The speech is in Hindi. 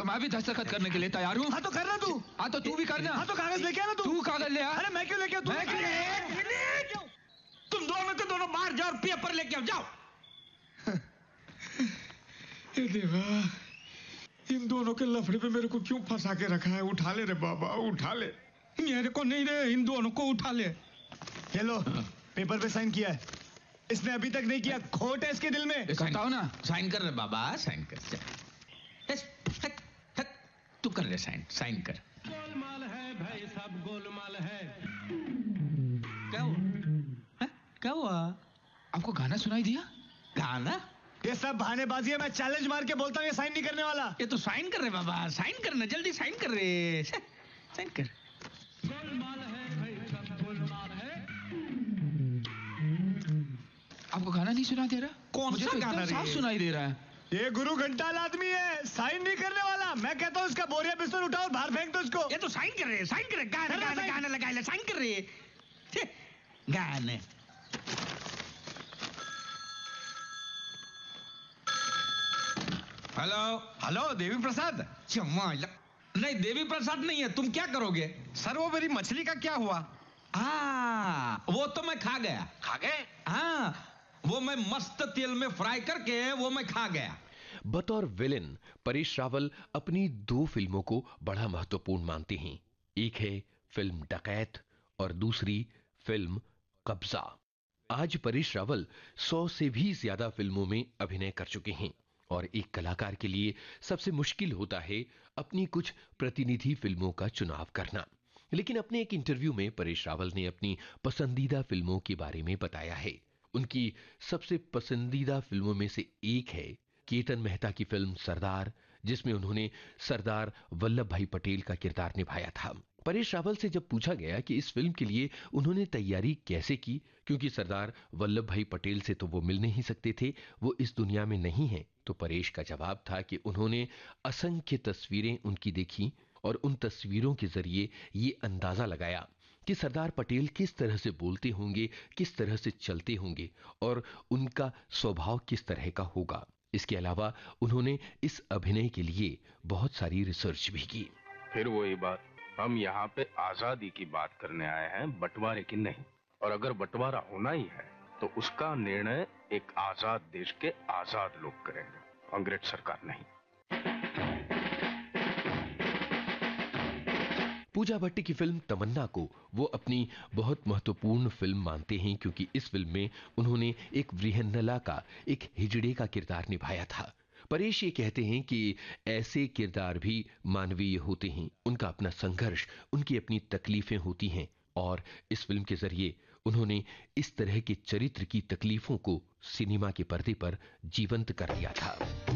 मैं भी दस्तखत करने के लिए तैयार हूँ। हाँ तो करना तू। हाँ तो तू भी करना। हाँ तो कागज लेके आना तू कागज ले आ। अरे मैं क्यों लेके आऊं? तुम दोनों के दोनों बाहर जाओ और पेपर लेके आओ, जाओ। हे देवा, इन दोनों के लफड़े पे मेरे को क्यों फंसा के रखा है? उठा ले रे बाबा, उठा ले। मेरे को नहीं रे, इन दोनों को उठा ले। ये लो, पेपर पे साइन किया है। इसने अभी तक नहीं किया, खोट है इसके दिल में। करता हूँ ना। साइन कर रे बाबा, साइन कर। तू कर रे साइन, साइन कर। गोलमाल है भाई, सब गोलमाल है। क्या हुआ? क्या हुआ? आपको गाना सुनाई दिया? गाना? ये सब बहानेबाजी है। मैं चैलेंज मार के बोलता हूँ ये साइन नहीं करने वाला। ये तो साइन कर रहे बाबा, साइन करना, जल्दी साइन कर रे, साइन कर। गोलमाल है भाई, सब गोलमाल है। आपको गाना नहीं सुनाई दे रहा? कौन मुझे सा तो गाना एकदम साफ रे? सुनाई दे रहा है। ये गुरु घंटाल आदमी है, साइन नहीं करने वाला। मैं कहता हूँ इसका बोरिया बिस्तर उठाओ और बाहर फेंक दो इसको। ये तो साइन कर रहे, साइन कर रहे, गाना गाना गाना लगा ले, साइन कर रहे, गाने। Hello hello Devi Prasad. चमाला नहीं, देवी प्रसाद नहीं है। तुम क्या करोगे? सर वो मेरी मछली का क्या हुआ? वो तो मैं खा गया। खा गए? हाँ, वो मैं मस्त तेल में फ्राई करके वो मैं खा गया। बतौर विलेन परेश रावल अपनी 2 फिल्मों को बड़ा महत्वपूर्ण मानते हैं। एक है फिल्म डकैत और दूसरी फिल्म कब्जा। आज परेश रावल 100 से भी ज्यादा फिल्मों में अभिनय कर चुके हैं और एक कलाकार के लिए सबसे मुश्किल होता है अपनी कुछ प्रतिनिधि फिल्मों का चुनाव करना। लेकिन अपने एक इंटरव्यू में परेश रावल ने अपनी पसंदीदा फिल्मों के बारे में बताया है। उनकी सबसे पसंदीदा फिल्मों में से एक है केतन मेहता की फिल्म सरदार, जिसमें उन्होंने सरदार वल्लभ भाई पटेल का किरदार निभाया था। परेश रावल से जब पूछा गया कि इस फिल्म के लिए उन्होंने तैयारी कैसे की, क्योंकि सरदार वल्लभ भाई पटेल से तो वो मिल नहीं सकते थे, वो इस दुनिया में नहीं है, तो परेश का जवाब था कि उन्होंने असंख्य तस्वीरें उनकी देखी और उन तस्वीरों के जरिए ये अंदाजा लगाया कि सरदार पटेल किस तरह से बोलते होंगे, किस तरह से चलते होंगे और उनका स्वभाव किस तरह का होगा। इसके अलावा उन्होंने इस अभिनय के लिए बहुत सारी रिसर्च भी की। फिर वही बात, हम यहाँ पे आजादी की बात करने आए हैं, बंटवारे की नहीं। और अगर बंटवारा होना ही है तो उसका निर्णय एक आजाद देश के आजाद लोग करेंगे, अंग्रेज सरकार नहीं। पूजा भट्टी की फिल्म तमन्ना को वो अपनी बहुत महत्वपूर्ण फिल्म मानते हैं, क्योंकि इस फिल्म में उन्होंने एक वृहन्नला का, एक हिजड़े का किरदार निभाया था। परेश ये कहते हैं कि ऐसे किरदार भी मानवीय होते हैं, उनका अपना संघर्ष, उनकी अपनी तकलीफें होती हैं और इस फिल्म के जरिए उन्होंने इस तरह के चरित्र की तकलीफों को सिनेमा के पर्दे पर जीवंत कर दिया था।